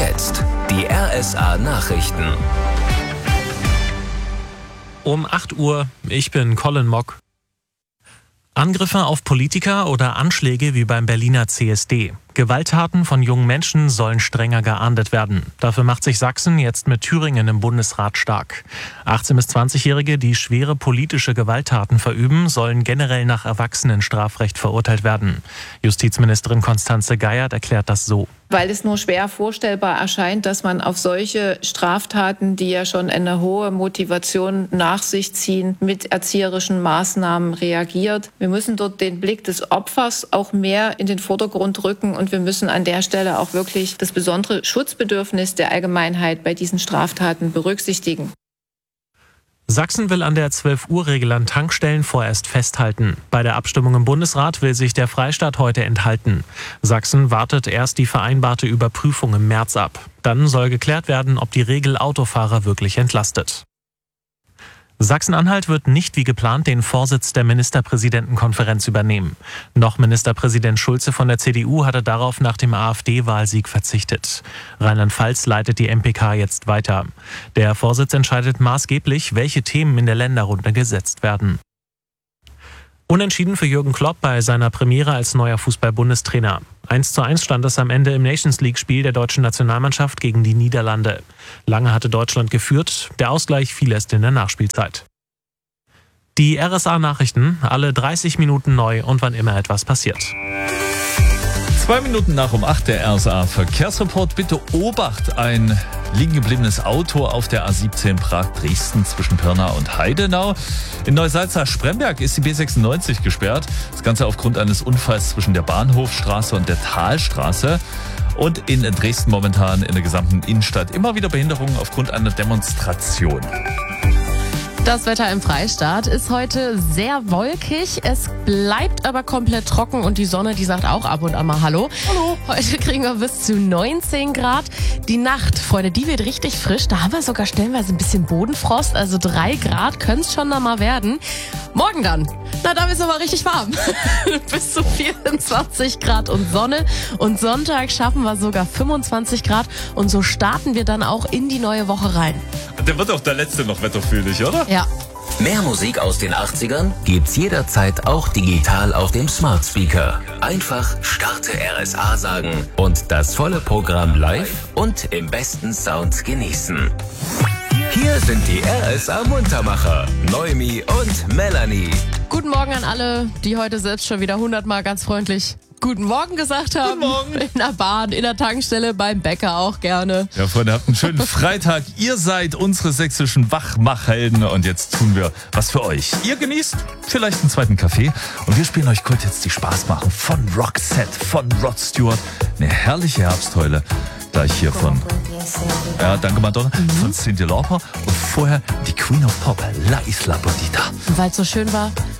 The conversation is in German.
jetzt die RSA Nachrichten. Um 8 Uhr, ich bin Colin Mock. Angriffe auf Politiker oder Anschläge wie beim Berliner CSD. Gewalttaten von jungen Menschen sollen strenger geahndet werden. Dafür macht sich Sachsen jetzt mit Thüringen im Bundesrat stark. 18- bis 20-Jährige, die schwere politische Gewalttaten verüben, sollen generell nach Erwachsenenstrafrecht verurteilt werden. Justizministerin Constanze Geiert erklärt das so. Weil es nur schwer vorstellbar erscheint, dass man auf solche Straftaten, die ja schon eine hohe Motivation nach sich ziehen, mit erzieherischen Maßnahmen reagiert. Wir müssen dort den Blick des Opfers auch mehr in den Vordergrund rücken und wir müssen an der Stelle auch wirklich das besondere Schutzbedürfnis der Allgemeinheit bei diesen Straftaten berücksichtigen. Sachsen will an der 12-Uhr-Regel an Tankstellen vorerst festhalten. Bei der Abstimmung im Bundesrat will sich der Freistaat heute enthalten. Sachsen wartet erst die vereinbarte Überprüfung im März ab. Dann soll geklärt werden, ob die Regel Autofahrer wirklich entlastet. Sachsen-Anhalt wird nicht wie geplant den Vorsitz der Ministerpräsidentenkonferenz übernehmen. Noch Ministerpräsident Schulze von der CDU hatte darauf nach dem AfD-Wahlsieg verzichtet. Rheinland-Pfalz leitet die MPK jetzt weiter. Der Vorsitz entscheidet maßgeblich, welche Themen in der Länderrunde gesetzt werden. Unentschieden für Jürgen Klopp bei seiner Premiere als neuer Fußball-Bundestrainer. 1:1 stand es am Ende im Nations-League-Spiel der deutschen Nationalmannschaft gegen die Niederlande. Lange hatte Deutschland geführt, der Ausgleich fiel erst in der Nachspielzeit. Die RSA-Nachrichten, alle 30 Minuten neu und wann immer etwas passiert. 2 Minuten nach um 8 der RSA-Verkehrsreport. Bitte Obacht, ein liegen gebliebenes Auto auf der A17 Prag-Dresden zwischen Pirna und Heidenau. In Neusalza-Spremberg ist die B96 gesperrt. Das Ganze aufgrund eines Unfalls zwischen der Bahnhofstraße und der Talstraße. Und in Dresden momentan in der gesamten Innenstadt immer wieder Behinderungen aufgrund einer Demonstration. Das Wetter im Freistaat ist heute sehr wolkig. Es bleibt aber komplett trocken und die Sonne, die sagt auch ab und an mal Hallo. Hallo. Heute kriegen wir bis zu 19 Grad. Die Nacht, Freunde, die wird richtig frisch. Da haben wir sogar stellenweise ein bisschen Bodenfrost. Also 3 Grad können es schon noch mal werden. Morgen dann, na, da ist es aber richtig warm. Bis zu 24 Grad und Sonne. Und Sonntag schaffen wir sogar 25 Grad. Und so starten wir dann auch in die neue Woche rein. Der wird auch der Letzte noch wetterfühlig, oder? Ja. Mehr Musik aus den 80ern gibt's jederzeit auch digital auf dem Smart Speaker. Einfach Starte RSA sagen und das volle Programm live und im besten Sound genießen. Hier sind die RSA Muntermacher, Noemi und Melanie. Guten Morgen an alle, die heute selbst schon wieder 100-mal ganz freundlich Guten Morgen gesagt haben. Guten Morgen. In der Bahn, in der Tankstelle, beim Bäcker auch gerne. Ja, Freunde, habt einen schönen Freitag. Ihr seid unsere sächsischen Wachmachhelden und jetzt tun wir was für euch. Ihr genießt vielleicht einen zweiten Kaffee und wir spielen euch kurz jetzt die Spaß machen von Roxette, von Rod Stewart. Eine herrliche Herbstheule. Gleich hier von, ja, danke Madonna, von Cyndi Lauper und vorher die Queen of Pop, La Isla Bonita. Weil es so schön war,